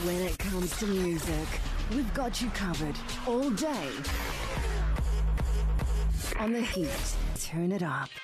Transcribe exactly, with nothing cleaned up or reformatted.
When it comes to music, we've got you covered all day. On the Heat, turn it up.